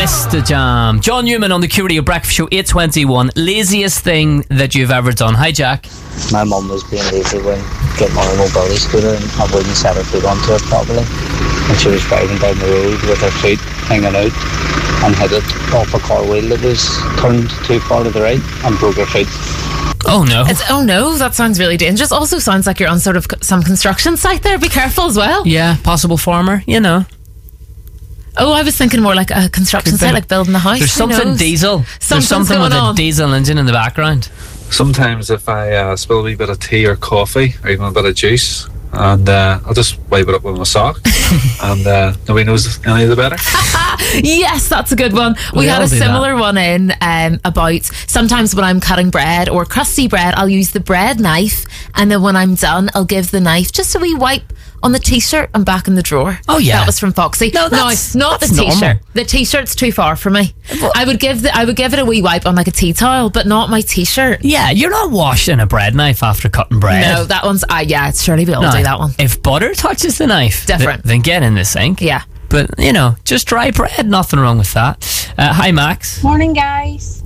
Kiss the Jam. John Newman on the Q Radio Breakfast Show, 8:21. Laziest thing that you've ever done. Hi, Jack. My mum was being lazy when getting on a mobility scooter, and I wouldn't set her foot onto it properly. And she was driving down the road with her foot hanging out and hit it off a car wheel that was turned too far to the right and broke her foot. Oh no. Oh no, that sounds really dangerous. Also sounds like you're on sort of some construction site there. Be careful as well. Yeah, possible farmer, you know. Oh, I was thinking more like a construction site, like building a house. There's something diesel. There's something with a diesel engine in the background. Sometimes if I spill a wee bit of tea or coffee or even a bit of juice, and I'll just wipe it up with my sock and nobody knows any of the better. Yes, that's a good one. We had a similar one in about sometimes when I'm cutting bread or crusty bread, I'll use the bread knife, and then when I'm done, I'll give the knife just a wee wipe on the t-shirt and back in the drawer. Oh yeah, that was from Foxy. No, that's not that's the t-shirt. Normal. The t-shirt's too far for me. I would give it a wee wipe on like a tea towel, but not my t-shirt. Yeah, you're not washing a bread knife after cutting bread. No, that one's surely we'll do that one. If butter touches the knife, different. Then get in the sink. Yeah. But, you know, just dry bread, nothing wrong with that. Hi, Max. Morning, guys.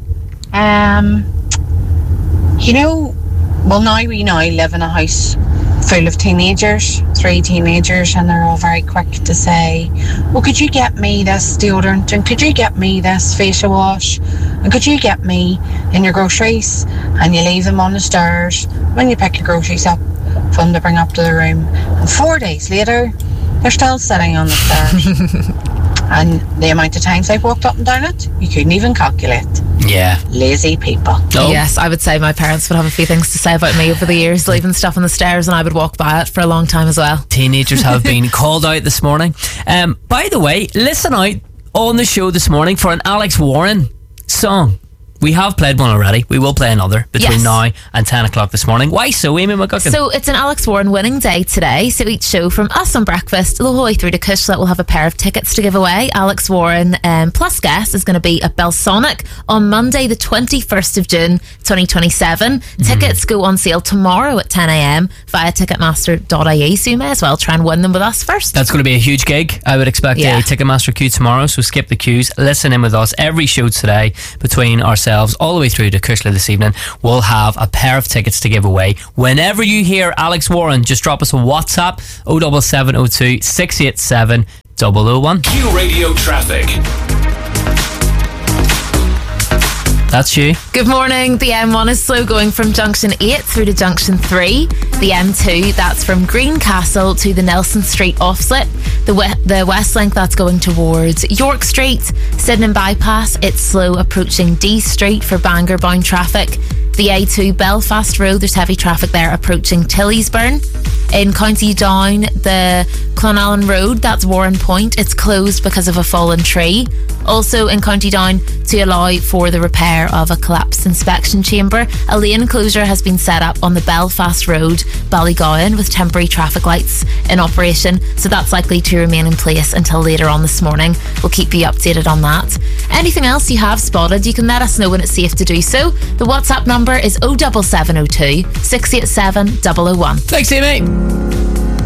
You know, now we live in a house full of teenagers, 3 teenagers, and they're all very quick to say, well, could you get me this deodorant, and could you get me this facial wash, and could you get me in your groceries? And you leave them on the stairs when you pick your groceries up for them to bring up to the room. And 4 days later, they're still sitting on the stairs. And the amount of times I've walked up and down it, you couldn't even calculate. Yeah. Lazy people. Oh. Yes, I would say my parents would have a few things to say about me over the years, leaving stuff on the stairs, and I would walk by it for a long time as well. Teenagers have been called out this morning. By the way, listen out on the show this morning for an Alex Warren song. We have played one already. We will play another between now and 10 o'clock this morning. Why so, Amy McGuckin? So it's an Alex Warren winning day today. So each show from us on breakfast the whole way through to Cushlet will have a pair of tickets to give away. Alex Warren plus guest is going to be at Belsonic on Monday the 21st of June 2027. Tickets go on sale tomorrow at 10 a.m. via ticketmaster.ie, so you may as well try and win them with us first. That's going to be a huge gig. I would expect a Ticketmaster queue tomorrow, so skip the queues. Listen in with us every show today between ourselves all the way through to Cushla this evening. We'll have a pair of tickets to give away. Whenever you hear Alex Warren, just drop us a WhatsApp 07702 687 001. Q Radio Traffic. That's you. Good morning. The M1 is slow going from junction 8 through to junction 3. The M2, that's from Greencastle to the Nelson Street offset. The West Link, that's going towards York Street. Sydenham Bypass, it's slow approaching D Street for Bangor bound traffic. The A2 Belfast Road, there's heavy traffic there approaching Tillysburn. In County Down, the Clonallen Road, that's Warren Point, it's closed because of a fallen tree. Also in County Down, to allow for the repair of a collapsed inspection chamber, a lane closure has been set up on the Belfast Road, Ballygowan, with temporary traffic lights in operation, so that's likely to remain in place until later on this morning. We'll keep you updated on that. Anything else you have spotted, you can let us know when it's safe to do so. The WhatsApp number is 07702 687 001. Thanks, Amy.